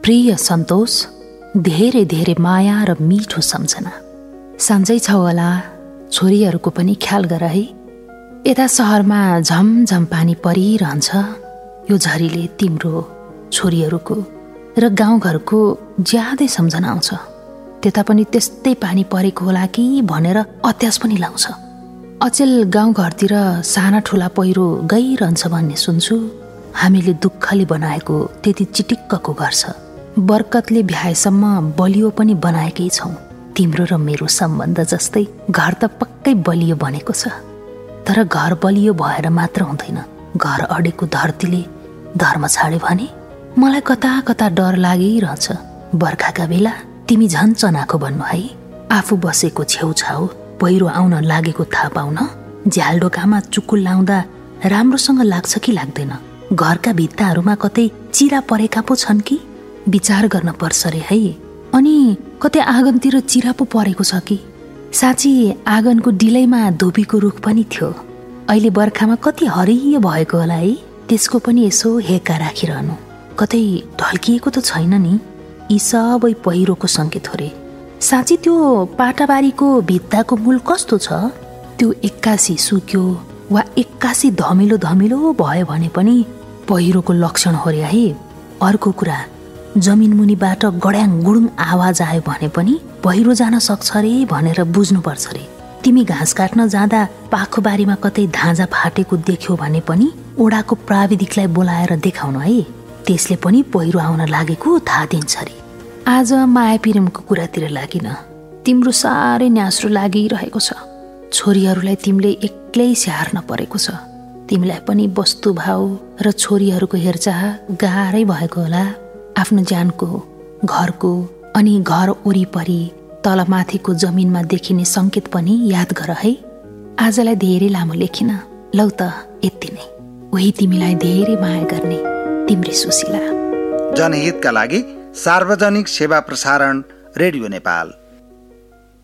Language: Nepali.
प्रिय सन्तोष, धेरै धेरै माया र मिठो सम्झना। सन्चै छौ होला, छोरीहरूको पनि ख्याल गर है। यता सहरमा झमझम पानी परिरहन्छ। यो झरीले तिम्रो, छोरीहरूको र गाउँघरको ज्यादै सम्झना आउँछ। त्यता पनि त्यस्तै पानी परेको होला कि भनेर अत्यास पनि लाउँछ। अचेल गाउँघरतिर साना ठुला पहिरो गइरहन्छ भन्ने सुन्छु। हामीले दुःखले बनाएको त्यति चिटिक्कको घर छ। बरकतले भ्याएसम्म बलियो पनि बनाएकै छौँ। तिम्रो र मेरो सम्बन्ध जस्तै घर त पक्कै बलियो बनेको छ। तर घर बलियो भएर मात्र हुँदैन, घर अडेको धरतीले धर्म छाड्यो भने मलाई कता कता डर लागिरहन्छ। बर्खाका बेला तिमी झन् चनाखो बन्नु है। आफू बसेको छेउछाउ पहिरो आउन लागेको थाहा पाउन झ्यालडोकामा चुकुल लाउँदा राम्रोसँग लाग्छ कि लाग्दैन? घरका भित्ताहरूमा कतै चिरा परेका पो छन् कि? विचार गर्न पर्छ रे है। अनि कतै आँगनतिर चिरा पो परेको छ कि? साँच्ची आँगनको डिलैमा धोबीको रुख पनि थियो। अहिले बर्खामा कति हरियो भएको होला है। त्यसको पनि यसो हेक्का राखिरहनु। कतै ढल्किएको त छैन नि? यी सबै पहिरोको सङ्केत हो रे। साँच्ची त्यो पाटाबारीको भित्ताको मूल कस्तो छ? त्यो एक्कासी सुक्यो वा एक्कासी धमिलो धमिलो भयो भने पनि पहिरोको लक्षण हो रे है। अर्को कुरा, जमिन मुनिबाट गड्याङ गुडुङ आवाज आयो भने पनि पहिरो जान सक्छ रे भनेर बुझ्नुपर्छ रे। तिमी घाँस काट्न जाँदा पाखो बारीमा कतै धाँजा फाटेको देख्यो भने पनि ओडाको प्राविधिकलाई बोलाएर देखाउनु है। त्यसले पनि पहिरो आउन लागेको थाहा दिन्छ रे। आज माया पिरमको कुरातिर लागिन। तिम्रो साह्रै न्यास्रो लागिरहेको छ। छोरीहरूलाई तिमीले एक्लै स्याहार्न परेको छ। तिमीलाई पनि वस्तुभाव र छोरीहरूको हेरचाह गाह्रै भएको होला। आफ्नो ज्यानको, घरको अनि घर वरिपरि तलमाथिको जमिनमा देखिने सङ्केत पनि याद गर है। आजलाई धेरै लामो लेखिन, लौ त यति नै। उही तिमीलाई धेरै माया गर्ने तिम्री सुशीला। जनहितका लागि सार्वजनिक सेवा प्रसारण, रेडियो नेपाल।